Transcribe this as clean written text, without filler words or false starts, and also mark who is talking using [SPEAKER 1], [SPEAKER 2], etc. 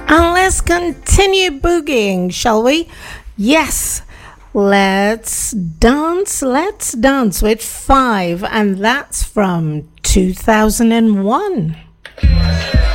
[SPEAKER 1] And let's continue boogieing, shall we? Yes. Let's dance with Five, and that's from 2001.